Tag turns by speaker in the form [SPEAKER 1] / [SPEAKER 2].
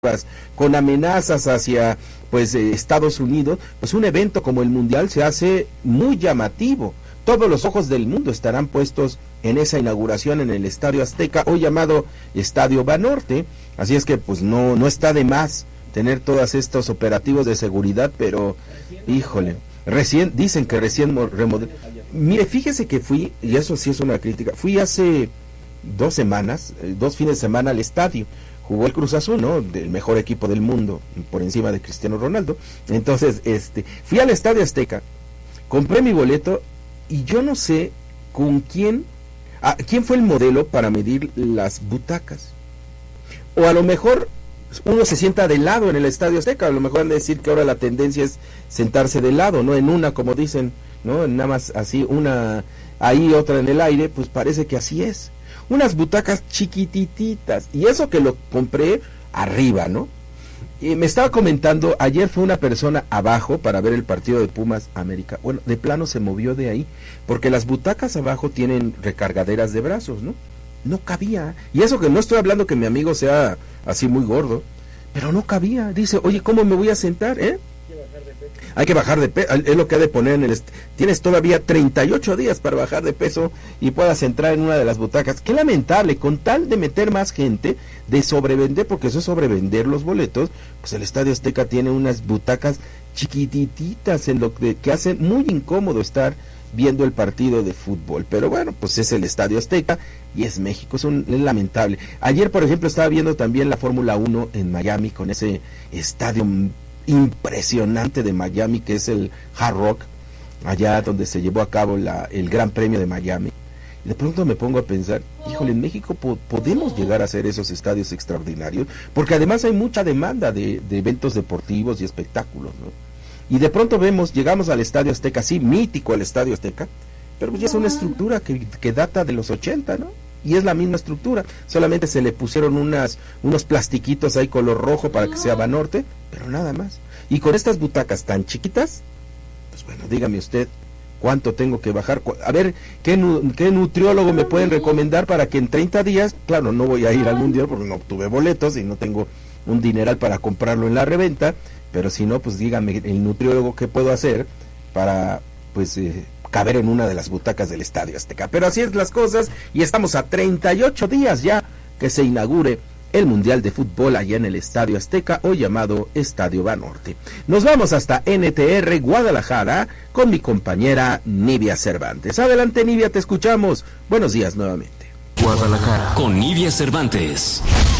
[SPEAKER 1] con amenazas hacia Estados Unidos, pues un evento como el Mundial se hace muy llamativo. Todos los ojos del mundo estarán puestos en esa inauguración en el Estadio Azteca, hoy llamado Estadio Banorte, así es que pues no está de más tener todos estos operativos de seguridad, pero híjole, dicen que recién remodeló. Mire, fíjese que fui, y eso sí es una crítica, fui hace 2 semanas, 2 fines de semana al estadio. Jugó el Cruz Azul, ¿no? El mejor equipo del mundo, por encima de Cristiano Ronaldo. Entonces, fui al Estadio Azteca, compré mi boleto y yo no sé con quién fue el modelo para medir las butacas. O a lo mejor uno se sienta de lado en el Estadio Azteca, a lo mejor han de decir que ahora la tendencia es sentarse de lado, no en una, como dicen, ¿no? Nada más así, una ahí, otra en el aire, pues parece que así es. Unas butacas chiquitititas, y eso que lo compré arriba, ¿no? Y me estaba comentando, ayer fue una persona abajo para ver el partido de Pumas América, bueno, de plano se movió de ahí, porque las butacas abajo tienen recargaderas de brazos, ¿no? No cabía, y eso que no estoy hablando que mi amigo sea así muy gordo, pero no cabía, dice, oye, ¿cómo me voy a sentar, Hay que bajar de peso, es lo que ha de poner en el... Tienes todavía 38 días para bajar de peso y puedas entrar en una de las butacas. Qué lamentable, con tal de meter más gente, de sobrevender, porque eso es sobrevender los boletos, pues el Estadio Azteca tiene unas butacas chiquitititas en lo que hace muy incómodo estar viendo el partido de fútbol. Pero bueno, pues es el Estadio Azteca y es México, es lamentable. Ayer, por ejemplo, estaba viendo también la Fórmula 1 en Miami con ese estadio impresionante de Miami, que es el Hard Rock, allá donde se llevó a cabo el Gran Premio de Miami. Y de pronto me pongo a pensar, híjole, en México podemos llegar a hacer esos estadios extraordinarios, porque además hay mucha demanda de eventos deportivos y espectáculos, ¿no? Y de pronto llegamos al Estadio Azteca, sí, mítico el Estadio Azteca, pero pues ya es una estructura que data de los 80, ¿no? Y es la misma estructura, solamente se le pusieron unos plastiquitos ahí color rojo para que sea Banorte, pero nada más. Y con estas butacas tan chiquitas, pues bueno, dígame usted, ¿cuánto tengo que bajar? A ver, ¿qué nutriólogo me pueden recomendar para que en 30 días, claro, no voy a ir al Mundial porque no obtuve boletos y no tengo un dineral para comprarlo en la reventa, pero si no, pues dígame el nutriólogo qué puedo hacer para, caber en una de las butacas del Estadio Azteca. Pero así es las cosas y estamos a 38 días ya que se inaugure el Mundial de Fútbol allá en el Estadio Azteca, hoy llamado Estadio Banorte. Nos vamos hasta NTR Guadalajara con mi compañera Nivia Cervantes. Adelante, Nivia, te escuchamos. Buenos días nuevamente.
[SPEAKER 2] Guadalajara con Nivia Cervantes.